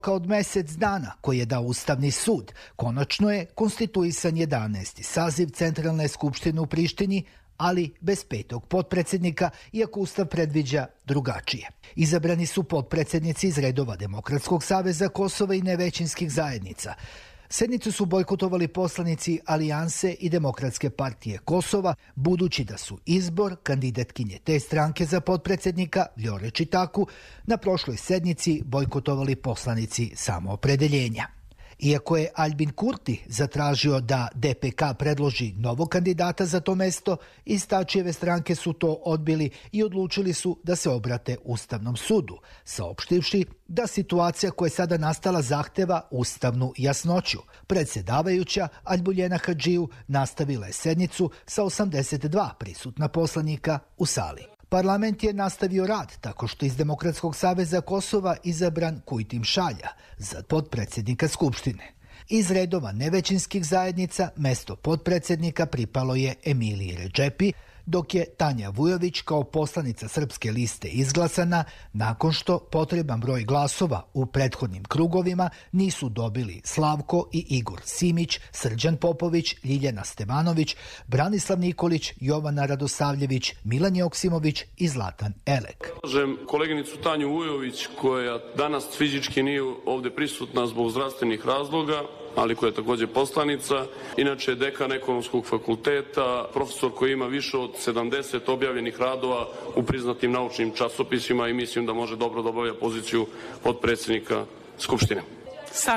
Od mjesec dana koji je dao Ustavni sud, konačno je konstituisan 11. saziv Centralne skupštine u Prištini, ali bez 5. potpredsjednika, iako Ustav predviđa drugačije. Izabrani su potpredsjednici iz redova Demokratskog saveza Kosova i nevećinskih zajednica. Sednicu su bojkotovali poslanici Alijanse i Demokratske partije Kosova, budući da su izbor kandidatkinje te stranke za potpredsjednika Vljore Čitaku na prošloj sednici bojkotovali poslanici Samoopredeljenja. Iako je Albin Kurti zatražio da DPK predloži novog kandidata za to mesto, iz Tačijeve stranke su to odbili i odlučili su da se obrate Ustavnom sudu, saopštivši da situacija koja je sada nastala zahteva ustavnu jasnoću. Predsjedavajuća Albuljena Hadžiju nastavila je sednicu sa 82 prisutna poslanika u sali. Parlament je nastavio rad tako što iz Demokratskog saveza Kosova izabran Kujtim Šalja za potpredsjednika Skupštine. Iz redova nevećinskih zajednica mesto potpredsjednika pripalo je Emiliji Redžepi, dok je Tanja Vujović kao poslanica Srpske liste izglasana nakon što potreban broj glasova u prethodnim krugovima nisu dobili Slavko i Igor Simić, Srđan Popović, Ljiljana Stevanović, Branislav Nikolić, Jovana Radosavljević, Milan Joksimović i Zlatan Elek. Predlažem koleginicu Tanju Vujović, koja danas fizički nije ovdje prisutna zbog zdravstvenih razloga, ali koja je također poslanica. Inače je dekan ekonomskog fakulteta, profesor koji ima više od 70 objavljenih radova u priznatim naučnim časopisima i mislim da može dobro da obavlja poziciju potpredsjednika Skupštine. Sa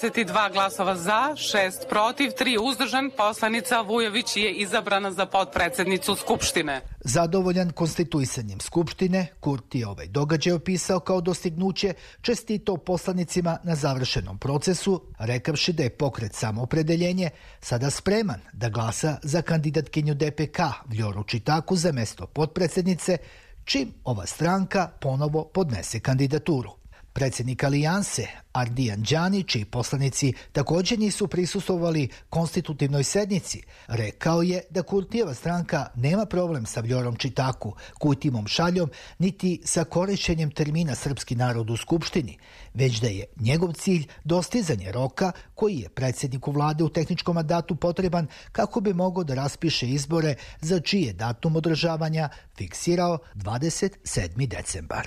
62 glasova za, 6 protiv, 3 uzdržan, poslanica Vujović je izabrana za potpredsjednicu Skupštine. Zadovoljan konstituisanjem Skupštine, Kurti je ovaj događaj opisao kao dostignuće, čestitao poslanicima na završenom procesu, rekavši da je pokret Samoopredeljenje sada spreman da glasa za kandidatkinju DPK Vljoru Čitaku za mesto potpredsjednice, čim ova stranka ponovo podnese kandidaturu. Predsjednik Alijanse Ardijan Đani, čiji poslanici također nisu prisustvovali konstitutivnoj sednici, rekao je da Kurtijeva stranka nema problem sa Vljorom Čitaku, Kujtimom Šaljom, niti sa korišćenjem termina srpski narod u Skupštini, već da je njegov cilj dostizanje roka koji je predsjedniku vlade u tehničkom mandatu potreban kako bi mogao da raspiše izbore za čiji je datum održavanja fiksirao 27. decembar.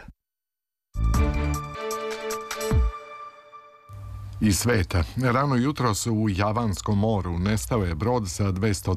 Iz sveta. Rano jutros u Javanskom moru nestao je brod sa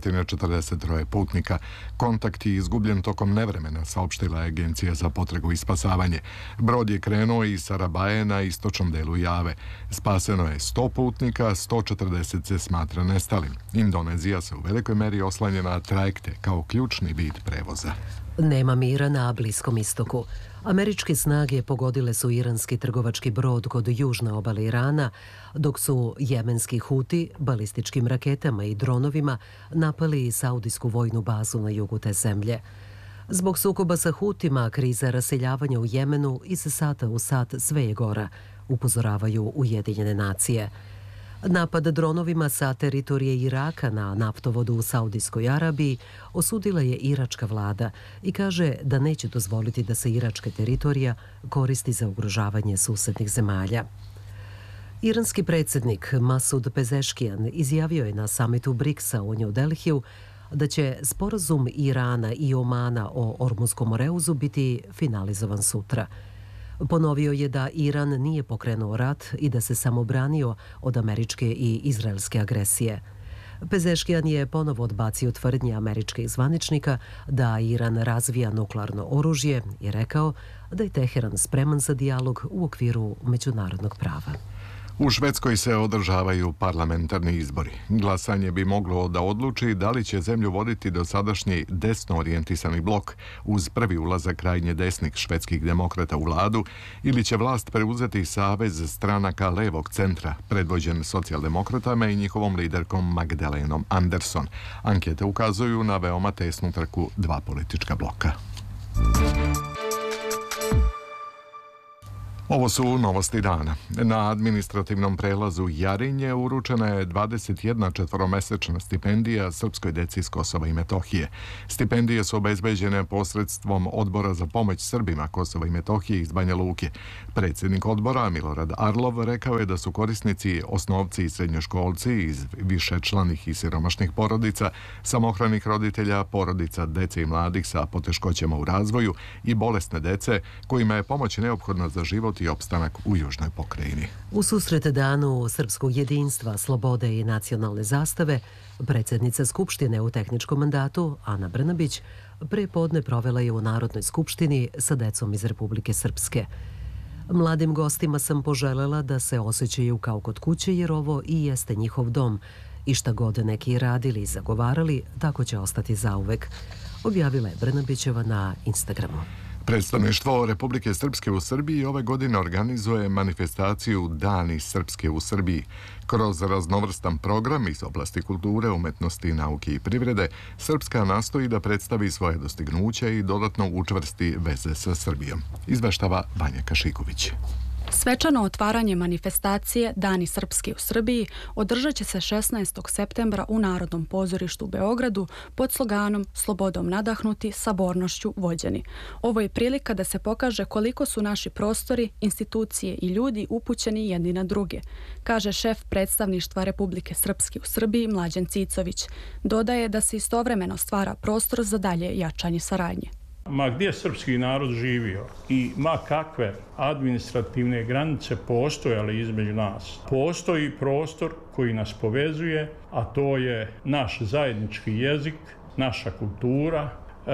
243 putnika. Kontakt je izgubljen tokom nevremena, saopštila je Agencija za potragu i spasavanje. Brod je krenuo iz Sarabaje na istočnom delu Jave. Spaseno je 100 putnika, 140 se smatra nestalim. Indonezija se u velikoj meri oslanja na trajekte kao ključni vid prevoza. Nema mira na Bliskom istoku. Američke snage pogodile su iranski trgovački brod kod južne obale Irana, dok su jemenski Huti balističkim raketama i dronovima napali saudijsku vojnu bazu na jugu te zemlje. Zbog sukoba sa Hutima, kriza raseljavanja u Jemenu iz sata u sat sve je gora, upozoravaju Ujedinjene nacije. Napad dronovima sa teritorije Iraka na naftovodu u Saudijskoj Arabiji osudila je iračka vlada i kaže da neće dozvoliti da se iračka teritorija koristi za ugrožavanje susednih zemalja. Iranski predsjednik Masud Pezeškijan izjavio je na samitu BRICS-a u New Delhiju da će sporazum Irana i Omana o Ormunskom moreuzu biti finalizovan sutra. Ponovio je da Iran nije pokrenuo rat i da se samo branio od američke i izraelske agresije. Pezeškijan je ponovo odbacio tvrdnje američkih zvaničnika da Iran razvija nuklearno oružje i rekao da je Teheran spreman za dijalog u okviru međunarodnog prava. U Švedskoj se održavaju parlamentarni izbori. Glasanje bi moglo da odluči da li će zemlju voditi dosadašnji desno orijentisani blok uz prvi ulazak krajnje desnih švedskih demokrata u vladu ili će vlast preuzeti savez stranaka levog centra, predvođen socijaldemokratama i njihovom liderkom Magdalenom Andersson. Ankete ukazuju na veoma tesnu trku dva politička bloka. Ovo su novosti dana. Na administrativnom prelazu Jarinje uručena je 21 četvoromesečna stipendija srpskoj deci iz Kosova i Metohije. Stipendije su obezbeđene posredstvom Odbora za pomoć Srbima Kosova i Metohije iz Banja Luke. Predsjednik odbora Milorad Arlov rekao je da su korisnici osnovci i srednjoškolci iz višečlanih i siromašnih porodica, samohranih roditelja, porodica dece i mladih sa poteškoćama u razvoju i bolesne dece kojima je pomoć neophodna za život i opstanak u južnoj pokrajini. U susret danu srpskog jedinstva, slobode i nacionalne zastave, predsjednica Skupštine u tehničkom mandatu, Ana Brnabić, pre podne provela je u Narodnoj skupštini sa decom iz Republike Srpske. Mladim gostima sam poželela da se osjećaju kao kod kuće, jer ovo i jeste njihov dom i šta god neki radili i zagovarali, tako će ostati zauvek, objavila je Brnabićeva na Instagramu. Predstavništvo Republike Srpske u Srbiji ove godine organizuje manifestaciju Dani Srpske u Srbiji. Kroz raznovrstan program iz oblasti kulture, umetnosti, nauke i privrede, Srpska nastoji da predstavi svoje dostignuće i dodatno učvrsti veze sa Srbijom. Izveštava Vanja Kašiković. Svečano otvaranje manifestacije Dani Srpski u Srbiji održat će se 16. septembra u Narodnom pozorištu u Beogradu pod sloganom Slobodom nadahnuti, sabornošću vođeni. Ovo je prilika da se pokaže koliko su naši prostori, institucije i ljudi upućeni jedni na druge, kaže šef predstavništva Republike Srpske u Srbiji Mlađan Cicović. Dodaje da se istovremeno stvara prostor za dalje jačanje saradnje. Ma gdje srpski narod živio i ma kakve administrativne granice postojale između nas, postoji prostor koji nas povezuje, a to je naš zajednički jezik, naša kultura,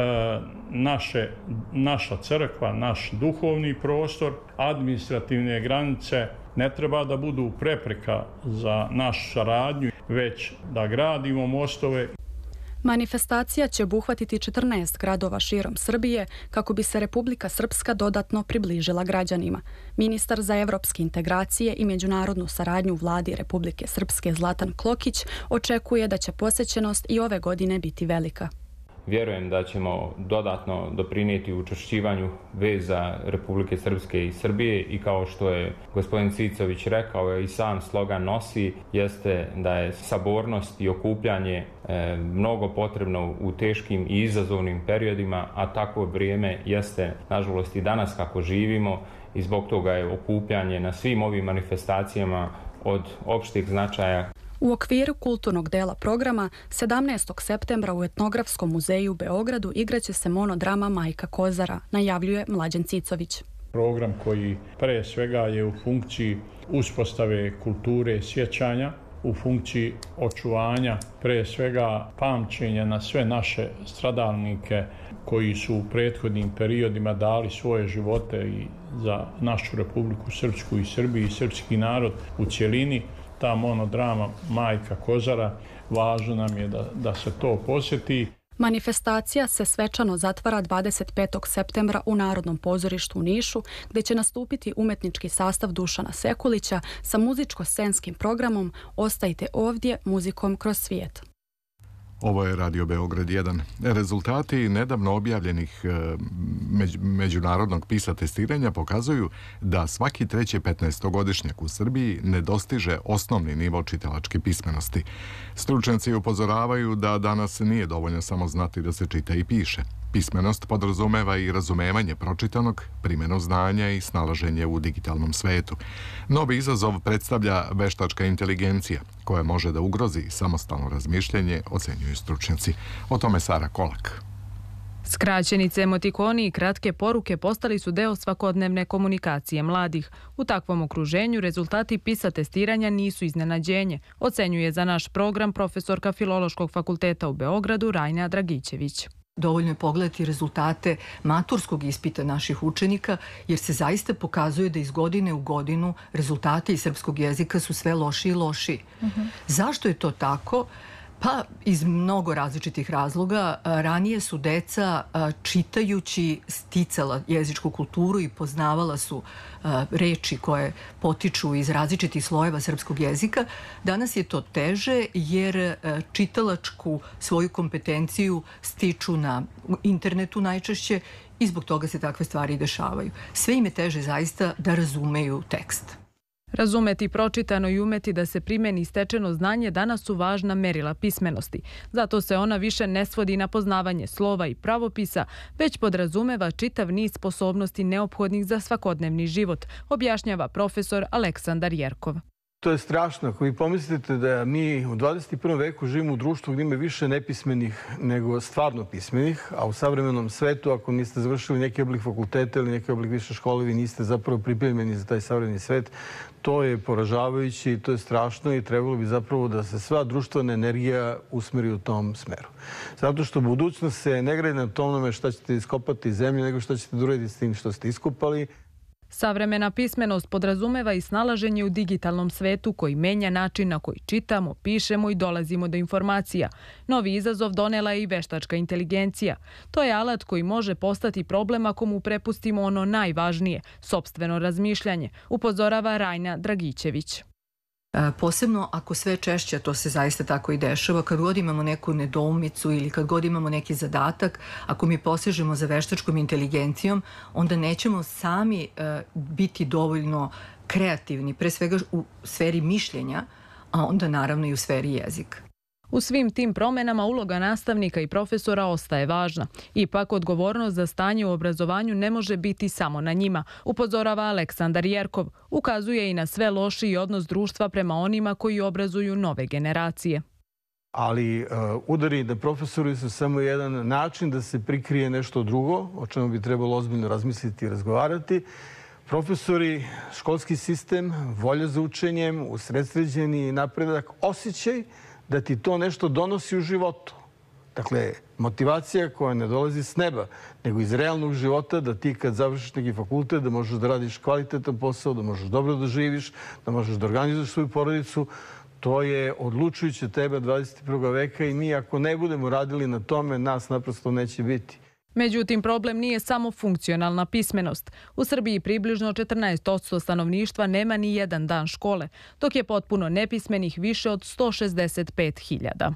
naša crkva, naš duhovni prostor. Administrativne granice ne treba da budu prepreka za našu saradnju, već da gradimo mostove. Manifestacija će obuhvatiti 14 gradova širom Srbije kako bi se Republika Srpska dodatno približila građanima. Ministar za evropske integracije i međunarodnu saradnju u vladi Republike Srpske Zlatan Klokić očekuje da će posjećenost i ove godine biti velika. Vjerujem da ćemo dodatno doprinijeti učvršćivanju veza Republike Srpske i Srbije i kao što je gospodin Cicović rekao i sam slogan nosi, jeste da je sabornost i okupljanje mnogo potrebno u teškim i izazovnim periodima, a takvo vrijeme jeste nažalost i danas kako živimo i zbog toga je okupljanje na svim ovim manifestacijama od opšteg značaja. U okviru kulturnog dela programa 17. septembra u Etnografskom muzeju u Beogradu igraće se monodrama Majka Kozara, najavljuje Mlađan Cicović. Program koji pre svega je u funkciji uspostave kulture sjećanja, u funkciji očuvanja pre svega pamćenja na sve naše stradalnike koji su u prethodnim periodima dali svoje živote i za našu Republiku Srpsku i Srbiju i srpski narod u cjelini. Ta monodrama Majka Kozara, važno nam je da se to posjeti. Manifestacija se svečano zatvara 25. septembra u Narodnom pozorištu u Nišu, gdje će nastupiti umetnički sastav Dušana Sekulića sa muzičko-scenskim programom Ostajte ovdje, muzikom kroz svijet. Ovo je Radio Beograd 1. Rezultati nedavno objavljenih međunarodnog PISA testiranja pokazuju da svaki treći 15-godišnjak u Srbiji ne dostiže osnovni nivo čitalačke pismenosti. Stručnjaci upozoravaju da danas nije dovoljno samo znati da se čita i piše. Pismenost podrazumeva i razumevanje pročitanog, primjenu znanja i snalaženje u digitalnom svetu. Novi izazov predstavlja veštačka inteligencija, koja može da ugrozi samostalno razmišljanje, ocenjuju stručnjaci. O tome Sara Kolak. Skraćenice, emotikoni i kratke poruke postali su deo svakodnevne komunikacije mladih. U takvom okruženju rezultati PISA testiranja nisu iznenađenje, ocenjuje za naš program profesorka Filološkog fakulteta u Beogradu Rajna Dragićević. Dovoljno je pogledati rezultate maturskog ispita naših učenika, jer se zaista pokazuje da iz godine u godinu rezultati iz srpskog jezika su sve lošiji i lošiji. Zašto je to tako? Pa iz mnogo različitih razloga. Ranije su deca čitajući sticala jezičku kulturu i poznavala su reči koje potiču iz različitih slojeva srpskog jezika. Danas je to teže jer čitalačku svoju kompetenciju stiču na internetu najčešće i zbog toga se takve stvari dešavaju. Sve im je teže zaista da razumeju tekst. Razumeti pročitano i umeti da se primeni stečeno znanje danas su važna merila pismenosti. Zato se ona više ne svodi na poznavanje slova i pravopisa, već podrazumeva čitav niz sposobnosti neophodnih za svakodnevni život, objašnjava profesor Aleksandar Jerkov. To je strašno. Ako vi pomislite da mi u 21. veku živimo u društvu gdje ima više nepismenih nego stvarno pismenih, a u savremenom svetu, ako niste završili neki oblik fakulteta ili neki oblik više škole, vi niste zapravo pripremljeni za taj savremeni svet, to je poražavajuće i to je strašno i trebalo bi zapravo da se sva društvena energija usmeri u tom smeru. Zato što budućnost se ne gradi na tome šta ćete iskopati iz zemlje, nego šta ćete uraditi s tim što ste iskopali. Savremena pismenost podrazumeva i snalaženje u digitalnom svetu koji menja način na koji čitamo, pišemo i dolazimo do informacija. Novi izazov donela je i veštačka inteligencija. To je alat koji može postati problem ako mu prepustimo ono najvažnije, sopstveno razmišljanje, upozorava Rajna Dragićević. Posebno ako sve češće, to se zaista tako i dešava, kad god imamo neku nedoumicu ili kad god imamo neki zadatak, ako mi posežemo za veštačkom inteligencijom, onda nećemo sami biti dovoljno kreativni, pre svega u sferi mišljenja, a onda naravno i u sferi jezika. U svim tim promenama uloga nastavnika i profesora ostaje važna. Ipak, odgovornost za stanje u obrazovanju ne može biti samo na njima, upozorava Aleksandar Jerkov. Ukazuje i na sve lošiji odnos društva prema onima koji obrazuju nove generacije. Ali udari na profesori su samo jedan način da se prikrije nešto drugo, o čemu bi trebalo ozbiljno razmisliti i razgovarati. Profesori, školski sistem, volja za učenjem, usredsređeni napredak, osjećaj da ti to nešto donosi u životu. Dakle, motivacija koja ne dolazi s neba, nego iz realnog života, da ti kad završiš neki fakultet, da možeš da radiš kvalitetan posao, da možeš dobro da živiš, da možeš da organizuješ svoju porodicu, to je odlučujuće tebe 21. veka i mi ako ne budemo radili na tome, nas naprosto neće biti. Međutim, problem nije samo funkcionalna pismenost. U Srbiji približno 14% stanovništva nema ni jedan dan škole, dok je potpuno nepismenih više od 165.000.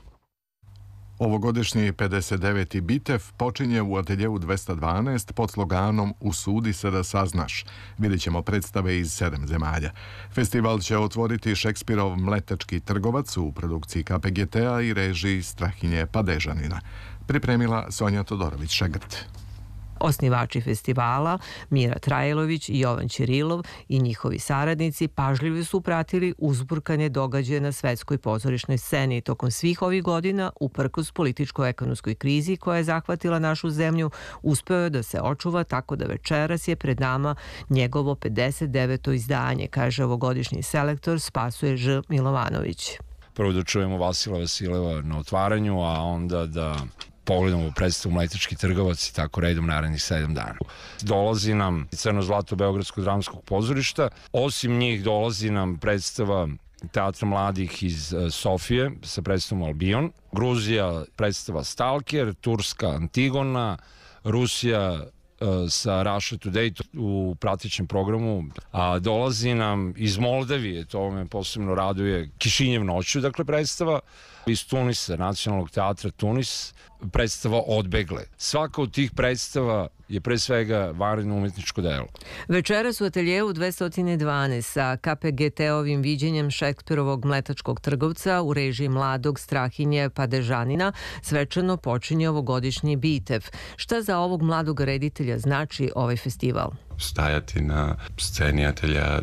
Ovogodišnji 59. Bitev počinje u ateljevu 212 pod sloganom Usudi se da saznaš. Vidjet ćemo predstave iz 7 zemalja. Festival će otvoriti Šekspirov Mletački trgovac u produkciji KPGT-a i režiji Strahinje Padežanina. Pripremila Sonja Todorović-Šegrt. Osnivači festivala, Mira Trajlović i Jovan Ćirilov i njihovi saradnici pažljivo su pratili uzburkane događaje na svetskoj pozorišnoj sceni tokom svih ovih godina, uprkos političko-ekonomskoj krizi koja je zahvatila našu zemlju, uspeo je da se očuva tako da večeras je pred nama njegovo 59. izdanje, kaže ovogodišnji selektor Spasoje Ž. Milovanović. Prvo da čujemo Vasila Vasileva na otvaranju, a onda da pogledamo predstavu Mletački trgovac i tako redom narednih 7 dana. Dolazi nam Crno zlato Beogradskog dramskog pozorišta. Osim njih dolazi nam predstava Teatra mladih iz Sofije sa predstavom Albion. Gruzija predstava Stalker, Turska Antigona, Rusija sa Russia Today u pratećem programu. A dolazi nam iz Moldavije, to me posebno raduje, Kišinjev noću, dakle predstava iz Tunisa, Nacionalnog teatra Tunis, predstava Odbegle. Svaka od tih predstava je pre svega vanredno umetničko delo. Večeras u ateljevu 212 sa KPGT-ovim viđenjem Šekspirovog Mletačkog trgovca u režiji mladog Strahinje Padežanina svečano počinje ovogodišnji Bitev. Šta za ovog mladog reditelja znači ovaj festival? Stajati na sceni atelja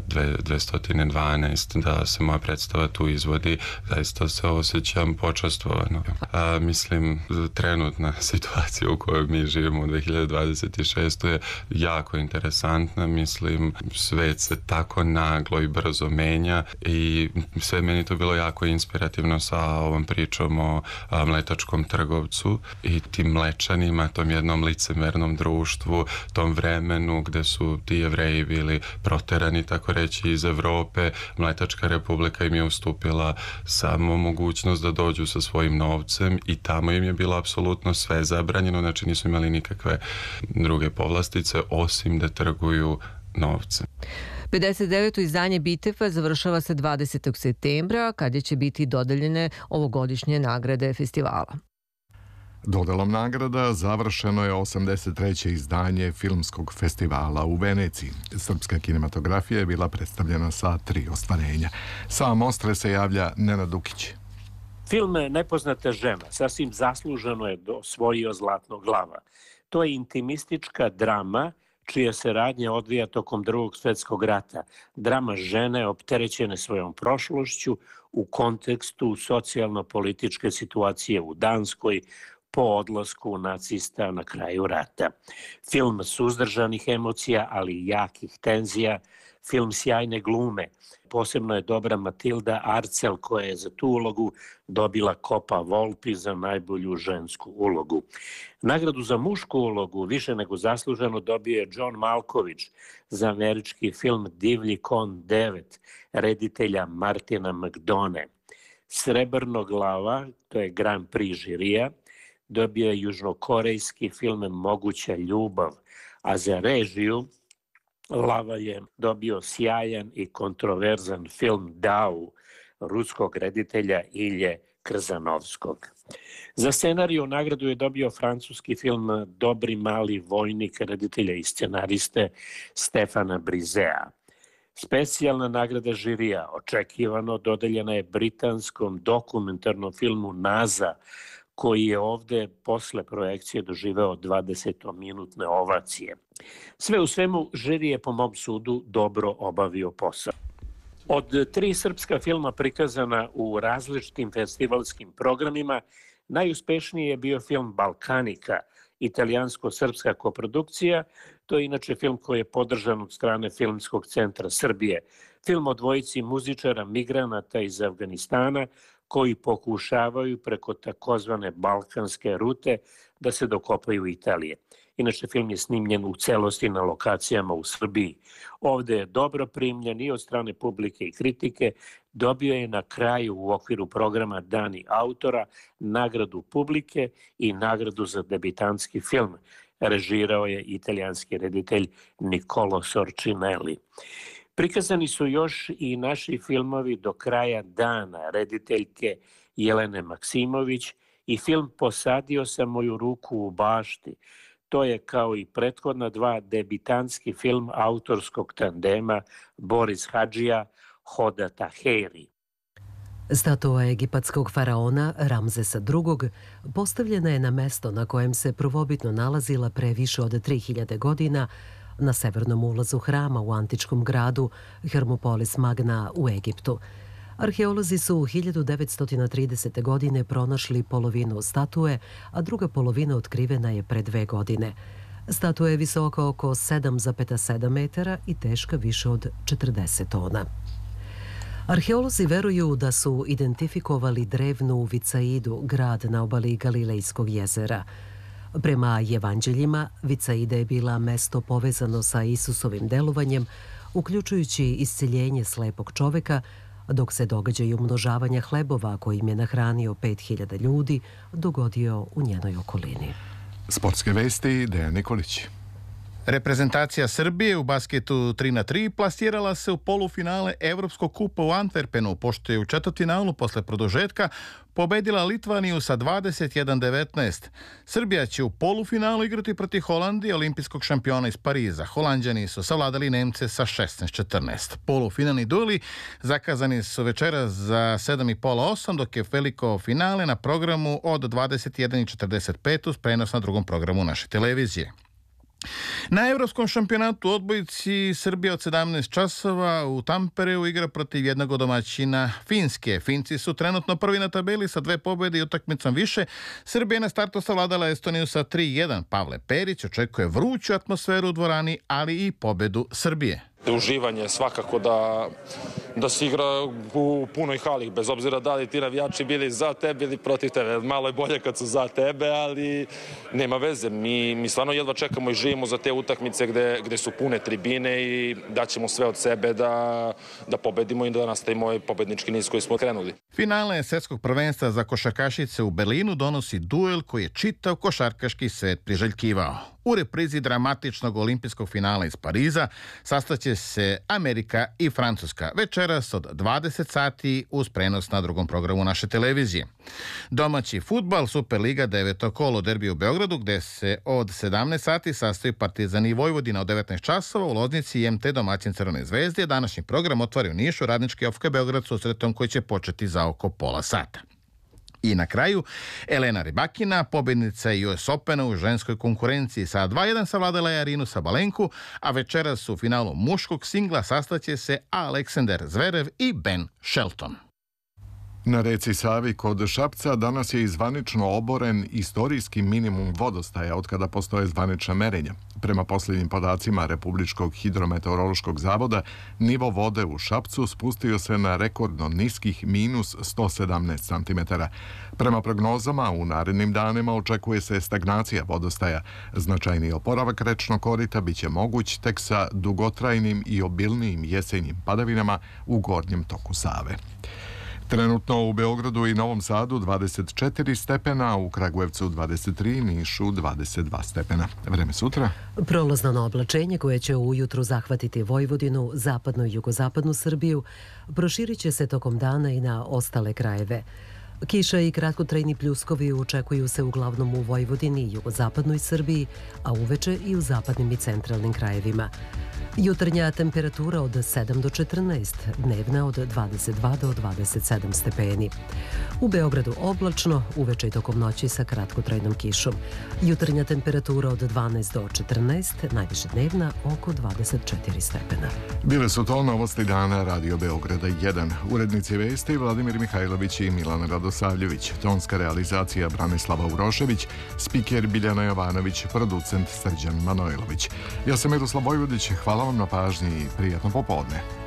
212, da se moja predstava tu izvodi, zaista se osjećam počastvovano. Mislim, trenutna situacija u kojoj mi živimo u 2026. je jako interesantna. Mislim, svet se tako naglo i brzo menja i sve meni to bilo jako inspirativno sa ovom pričom o Mletačkom trgovcu i tim Mlečanima, tom jednom licemernom društvu, tom vremenu gde su ti Jevreji bili proterani, tako reći, iz Evrope. Mletačka republika im je ustupila samo mogućnost da dođu sa svojim novcem i tamo im je bilo apsolutno sve zabranjeno, znači nisu imali nikakve druge povlastice osim da trguju novcem. 59. izdanje Biteva završava se 20. septembra, kada će biti dodeljene ovogodišnje nagrade festivala. Dodelom nagrada završeno je 83. izdanje Filmskog festivala u Veneciji. Srpska kinematografija je bila predstavljena sa 3 ostvarenja. Sa Mostre se javlja Nenad Dukić. Film Nepoznata žena sasvim zasluženo je osvojio Zlatnog glava. To je intimistička drama čija se radnja odvija tokom Drugog svjetskog rata. Drama žene opterećene svojom prošlošću u kontekstu socijalno-političke situacije u Danskoj po odlasku nacista na kraju rata. Film suzdržanih emocija, ali i jakih tenzija, film sjajne glume. Posebno je dobra Matilda Arcel koja je za tu ulogu dobila Kopa Volpi za najbolju žensku ulogu. Nagradu za mušku ulogu više nego zasluženo dobio je John Malkovich za američki film Divlji kon 9 reditelja Martina McDone. Srebrno glava, to je Grand Prix žirija, dobio je južnokorejski film Moguća ljubav, a za režiju Lava je dobio sjajan i kontroverzan film Dau ruskog reditelja Ilje Krzanovskog. Za scenariju nagradu je dobio francuski film Dobri mali vojnik reditelja i scenariste Stefana Brisea. Specijalna nagrada žirija očekivano dodeljena je britanskom dokumentarnom filmu Naza, koji je ovde posle projekcije doživeo 20-minutne ovacije. Sve u svemu, žiri je po mom sudu dobro obavio posao. Od 3 srpska filma prikazana u različitim festivalskim programima, najuspešniji je bio film Balkanika, italijansko-srpska koprodukcija. To je inače film koji je podržan od strane Filmskog centra Srbije. Film o dvojici muzičara migranata iz Afganistana koji pokušavaju preko takozvane balkanske rute da se dokopaju Italije. Inače, film je snimljen u celosti na lokacijama u Srbiji. Ovde je dobro primljen i od strane publike i kritike. Dobio je na kraju u okviru programa Dani autora nagradu publike i nagradu za debitanski film. Režirao je italijanski reditelj Niccolò Sorcinelli. Prikazani su još i naši filmovi Do kraja dana rediteljke Jelene Maksimović i film Posadio sam moju ruku u bašti. To je kao i prethodna 2 debitanski film autorskog tandema Boris Hadžija, Hoda Taheri. Statua egipatskog faraona Ramzesa II. Postavljena je na mesto na kojem se prvobitno nalazila pre više od 3000 godina na severnom ulazu hrama u antičkom gradu Hermopolis Magna u Egiptu. Arheolozi su 1930. godine pronašli polovinu statue, a druga polovina otkrivena je pre 2 godine. Statua je visoka oko 7,7 metara i teška više od 40 tona. Arheolozi veruju da su identifikovali drevnu Vicaidu, grad na obali Galilejskog jezera. Prema evanđeljima, Vicaida je bila mesto povezano sa Isusovim delovanjem, uključujući isceljenje slepog čoveka, dok se događaj umnožavanja hlebova kojim je nahranio 5000 ljudi dogodio u njenoj okolini. Sportske vesti, Dejan Nikolić. Reprezentacija Srbije u basketu 3x3 plasirala se u polufinale Evropskog kupa u Antwerpenu, pošto je u četvrtfinalu posle produžetka pobedila Litvaniju sa 21-19. Srbija će u polufinalu igrati protiv Holandije, olimpijskog šampiona iz Pariza. Holanđani su savladali Nemce sa 16-14. Polufinalni dueli zakazani su večeras za 7:30-8, dok je veliko finale na programu od 21:45 uz prenos na drugom programu naše televizije. Na Evropskom šampionatu odbojci Srbija od 17 časova u Tampereu igra protiv jednog od domaćina Finske. Finci su trenutno prvi na tabeli sa 2 pobjede i utakmicom više. Srbija na startu savladala Estoniju sa 3:1. Pavle Perić očekuje vruću atmosferu u dvorani, ali i pobjedu Srbije. Uživanje svakako da se igra u punoj hali, bez obzira da li ti navijači bili za tebe ili protiv tebe. Malo je bolje kad su za tebe, ali nema veze. Mi stvarno jedva čekamo i živimo za te utakmice gde su pune tribine i daćemo sve od sebe da pobedimo i da nastavimo ovaj pobednički niz koji smo krenuli. Finale svetskog prvenstva za košarkašice u Berlinu donosi duel koji je čitav košarkaški svet priželjkivao. U reprizi dramatičnog olimpijskog finala iz Pariza sastaće se Amerika i Francuska večeras od 20 sati uz prenos na drugom programu naše televizije. Domaći fudbal, Superliga, 9. kolo, derbi u Beogradu, gde se od 17 sati sastoji Partizan i Vojvodina, od 19 časova u Loznici i MT domaćin Crvene zvezde. Današnji program otvara u Nišu Radnički OFK Beograd susretom koji će početi za oko pola sata. I na kraju, Elena Rybakina, pobjednica US Opena u ženskoj konkurenciji, sa 2:1 savladala je Arinu Sabalenku, a večeras u finalu muškog singla sastaće se Aleksander Zverev i Ben Shelton. Na reci Savi kod Šapca danas je zvanično oboren istorijski minimum vodostaja od kada postoje zvanična merenja. Prema posljednjim podacima Republičkog hidrometeorološkog zavoda, nivo vode u Šapcu spustio se na rekordno niskih minus 117 cm. Prema prognozama, u narednim danima očekuje se stagnacija vodostaja. Značajni oporavak rečnog korita biće moguć tek sa dugotrajnim i obilnijim jesenjim padavinama u gornjem toku Save. Trenutno u Beogradu i Novom Sadu 24 stepena, u Kragujevcu 23, Nišu 22 stepena. Vreme sutra? Prolazno na oblačenje koje će ujutru zahvatiti Vojvodinu, zapadnu i jugozapadnu Srbiju, proširit će se tokom dana i na ostale krajeve. Kiša i kratkotrajni pljuskovi očekuju se uglavnom u Vojvodini i jugozapadnoj Srbiji, a uveče i u zapadnim i centralnim krajevima. Jutarnja temperatura od 7 do 14, dnevna od 22 do 27 stepeni. U Beogradu oblačno, uveče i tokom noći sa kratkotrajnom kišom. Jutarnja temperatura od 12 do 14, najviše dnevna oko 24 stepena. Bile su to novosti dana Radio Beograda 1. Urednici vesti Vladimir Mihajlović i Milana Radosavljević. Tonska realizacija Branislava Urošević, spiker Biljana Jovanović, producent Srđan Manojlović. Ja sam Miroslav Vojvodić, hvala vam na pažnji i prijatno popodne.